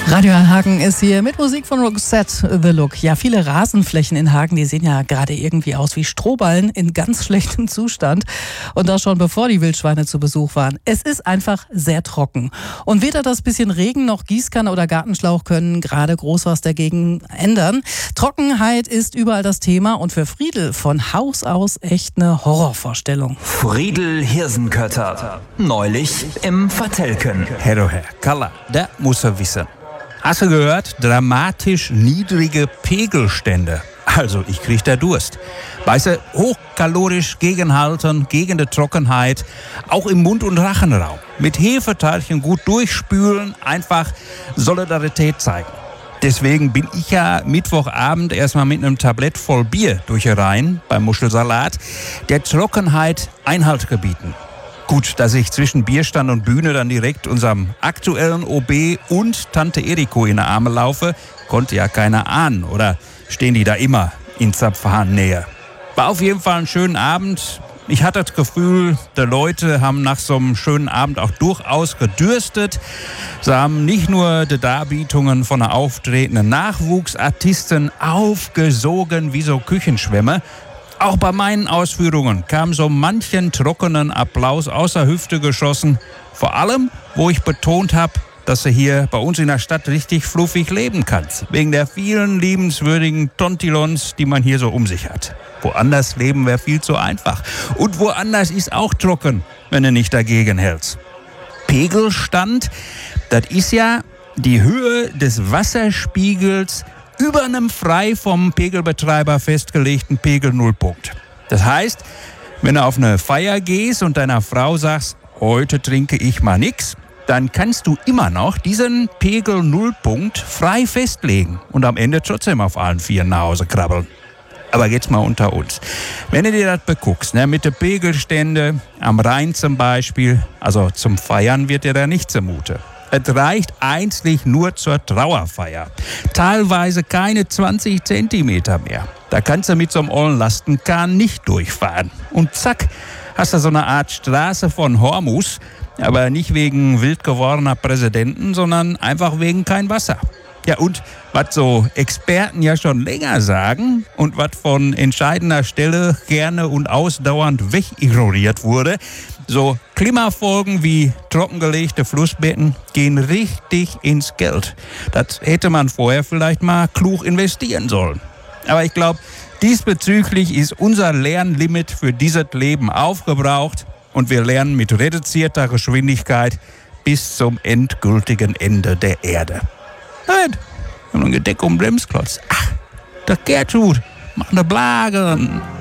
Radio Hagen ist hier mit Musik von Roxette, The Look. Ja, viele Rasenflächen in Hagen, die sehen ja gerade irgendwie aus wie Strohballen in ganz schlechtem Zustand. Und das schon bevor die Wildschweine zu Besuch waren. Es ist einfach sehr trocken. Und weder das bisschen Regen noch Gießkanne oder Gartenschlauch können gerade groß was dagegen ändern. Trockenheit ist überall das Thema und für Friedel von Haus aus echt eine Horrorvorstellung. Friedel Hirsenkötter. Neulich im Vertelken. Herr, Kalla, der muss er wissen. Hast du gehört? Dramatisch niedrige Pegelstände. Also, ich krieg da Durst. Weißt du, hochkalorisch gegenhalten, gegen die Trockenheit, auch im Mund- und Rachenraum. Mit Hefeteilchen gut durchspülen, einfach Solidarität zeigen. Deswegen bin ich ja Mittwochabend erstmal mit einem Tablett voll Bier durch die Reihen beim Muschelsalat, der Trockenheit Einhalt gebieten. Gut, dass ich zwischen Bierstand und Bühne dann direkt unserem aktuellen OB und Tante Eriko in die Arme laufe, konnte ja keiner ahnen. Oder stehen die da immer in Zapfhahnnähe? War auf jeden Fall ein schöner Abend. Ich hatte das Gefühl, die Leute haben nach so einem schönen Abend auch durchaus gedürstet. Sie haben nicht nur die Darbietungen von der auftretenden Nachwuchsartisten aufgesogen wie so Küchenschwämme. Auch bei meinen Ausführungen kam so manchen trockenen Applaus aus der Hüfte geschossen. Vor allem, wo ich betont habe, dass du hier bei uns in der Stadt richtig fluffig leben kannst. Wegen der vielen liebenswürdigen Tontilons, die man hier so um sich hat. Woanders leben wäre viel zu einfach. Und woanders ist auch trocken, wenn du nicht dagegen hältst. Pegelstand, das ist ja die Höhe des Wasserspiegels über einem frei vom Pegelbetreiber festgelegten Pegelnullpunkt. Das heißt, wenn du auf eine Feier gehst und deiner Frau sagst, heute trinke ich mal nix, dann kannst du immer noch diesen Pegelnullpunkt frei festlegen und am Ende trotzdem auf allen Vieren nach Hause krabbeln. Aber jetzt mal unter uns. Wenn du dir das beguckst, mit den Pegelstände am Rhein zum Beispiel, also zum Feiern wird dir da nicht zumute. Es reicht einzig nur zur Trauerfeier. Teilweise keine 20 Zentimeter mehr. Da kannst du mit so einem ollen Lastenkahn nicht durchfahren. Und zack, hast du so eine Art Straße von Hormus, aber nicht wegen wild gewordener Präsidenten, sondern einfach wegen kein Wasser. Ja, und was so Experten ja schon länger sagen und was von entscheidender Stelle gerne und ausdauernd wegignoriert wurde, so Klimafolgen wie trockengelegte Flussbetten gehen richtig ins Geld. Das hätte man vorher vielleicht mal klug investieren sollen. Aber ich glaube, diesbezüglich ist unser Lernlimit für dieses Leben aufgebraucht und wir lernen mit reduzierter Geschwindigkeit bis zum endgültigen Ende der Erde. Nein, wir haben ein Gedeck um den Bremsklotz. Ach, der Gertrud, mach eine Blagen.